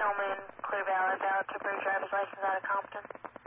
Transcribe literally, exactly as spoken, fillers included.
Tillman, Clear Valley, valid temporary driver's license out of Compton.